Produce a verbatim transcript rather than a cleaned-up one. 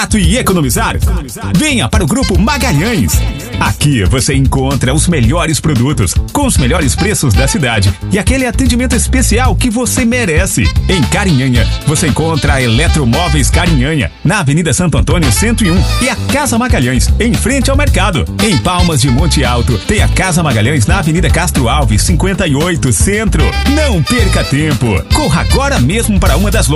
E economizar? Venha para o Grupo Magalhães. Aqui você encontra os melhores produtos, com os melhores preços da cidade e aquele atendimento especial que você merece. Em Carinhanha, você encontra a Eletromóveis Carinhanha, na Avenida Santo Antônio cento e um, e a Casa Magalhães, em frente ao mercado. Em Palmas de Monte Alto, tem a Casa Magalhães na Avenida Castro Alves, cinquenta e oito, Centro. Não perca tempo. Corra agora mesmo para uma das